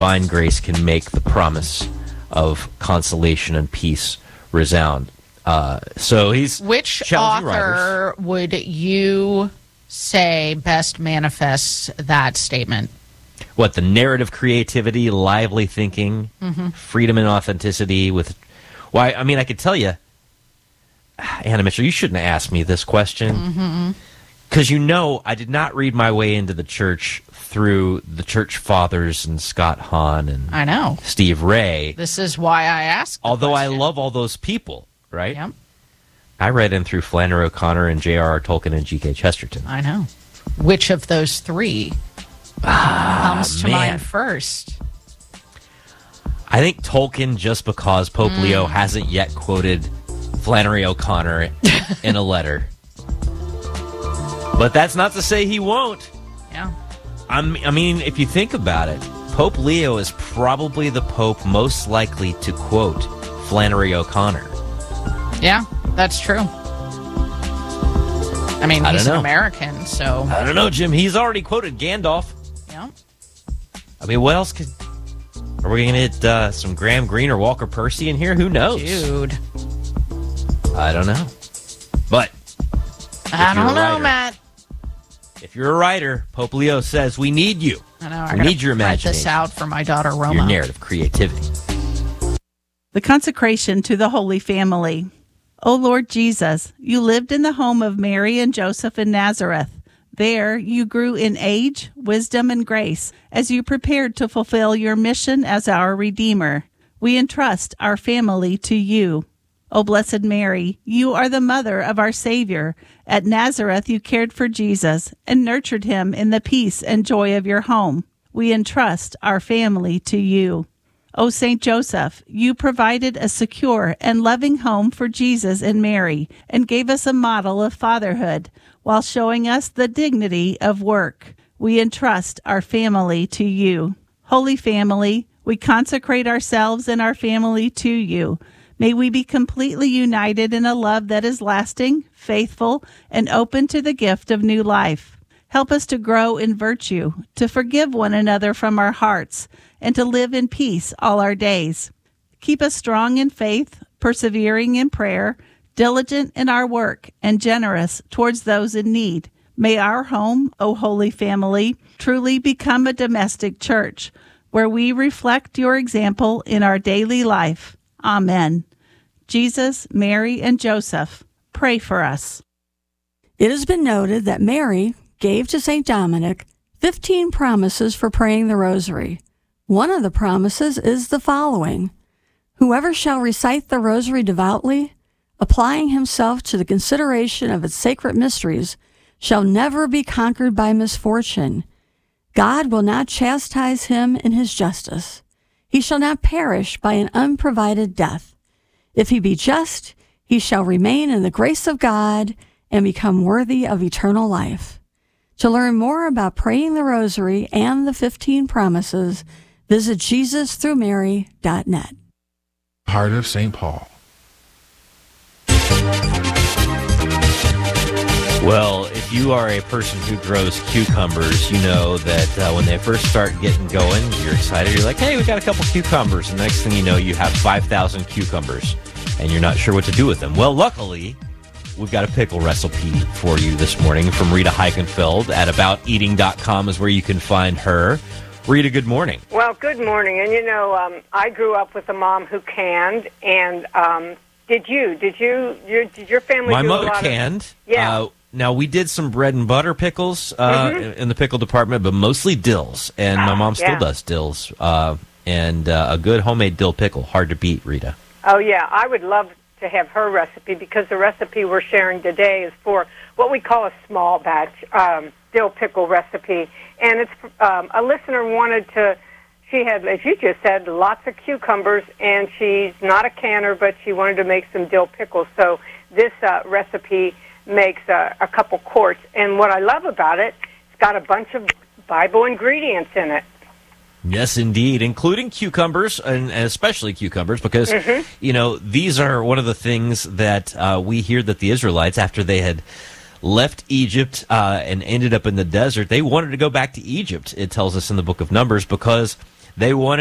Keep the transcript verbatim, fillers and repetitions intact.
divine grace can make the promise of consolation and peace resound. Uh, so he's Which challenging author writers. would you say best manifests that statement? What, the narrative creativity, lively thinking, Mm-hmm. freedom and authenticity with... Why, I mean, I could tell you, Anna Mitchell, you shouldn't have asked me this question. Mm-hmm. Because you know I did not read my way into the church through the church fathers and Scott Hahn and I know. Steve Ray. This is why I asked the Although question. I love all those people, right? Yep. I read in through Flannery O'Connor and J R R. Tolkien and G K. Chesterton. I know. Which of those three Ah, comes to man. mind first? I think Tolkien, just because Pope Mm. Leo hasn't yet quoted Flannery O'Connor in a letter. But that's not to say he won't. Yeah. I'm, I mean, if you think about it, Pope Leo is probably the Pope most likely to quote Flannery O'Connor. Yeah, that's true. I mean, I he's don't an know. American, so... I don't know, Jim. He's already quoted Gandalf. Yeah. I mean, what else could... Are we going to hit uh, some Graham Greene or Walker Percy in here? Who knows? Dude. I don't know. But... I you're don't a know, writer- Matt. If you're a writer, Pope Leo says, we need you. I know. I We gotta need your print this imagination. out for my daughter, Roma. Your narrative creativity. The consecration to the Holy Family. O Lord Jesus, you lived in the home of Mary and Joseph in Nazareth. There you grew in age, wisdom, and grace as you prepared to fulfill your mission as our Redeemer. We entrust our family to you. O Blessed Mary, you are the mother of our Savior. At Nazareth you cared for Jesus and nurtured him in the peace and joy of your home. We entrust our family to you. O Saint Joseph, you provided a secure and loving home for Jesus and Mary and gave us a model of fatherhood while showing us the dignity of work. We entrust our family to you. Holy Family, we consecrate ourselves and our family to you. May we be completely united in a love that is lasting, faithful, and open to the gift of new life. Help us to grow in virtue, to forgive one another from our hearts, and to live in peace all our days. Keep us strong in faith, persevering in prayer, diligent in our work, and generous towards those in need. May our home, O Holy Family, truly become a domestic church, where we reflect your example in our daily life. Amen. Jesus, Mary, and Joseph, pray for us. It has been noted that Mary gave to Saint Dominic fifteen promises for praying the rosary. One of the promises is the following: whoever shall recite the rosary devoutly, applying himself to the consideration of its sacred mysteries, shall never be conquered by misfortune. God will not chastise him in his justice. He shall not perish by an unprovided death. If he be just, he shall remain in the grace of God and become worthy of eternal life. To learn more about praying the rosary and the fifteen promises, visit Jesus through Mary dot net. Heart of Saint Paul. Well, if you are a person who grows cucumbers, you know that uh, when they first start getting going, you're excited. You're like, hey, we got a couple cucumbers. And the next thing you know, you have five thousand cucumbers, and you're not sure what to do with them. Well, luckily, we've got a pickle recipe for you this morning from Rita Heikenfeld at about eating dot com is where you can find her. Rita, good morning. Well, good morning. And, you know, um, I grew up with a mom who canned, and um, did you? Did you? Your, did your family My do mother a lot canned. Of, yeah. Uh, now, we did some bread and butter pickles uh, Mhm. in the pickle department, but mostly dills. And my mom still Yeah. does dills. Uh, and uh, a good homemade dill pickle. Hard to beat, Rita. Oh, yeah. I would love to have her recipe, because the recipe we're sharing today is for what we call a small batch um, dill pickle recipe. And it's um, a listener wanted to, she had, as you just said, lots of cucumbers, and she's not a canner, but she wanted to make some dill pickles. So this uh, recipe makes uh, a couple quarts. And what I love about it, it's got a bunch of Bible ingredients in it. Yes, indeed, including cucumbers, and and especially cucumbers, because, Mhm. you know, these are one of the things that uh, we hear that the Israelites, after they had left Egypt uh, and ended up in the desert, they wanted to go back to Egypt, it tells us in the book of Numbers, because They wanted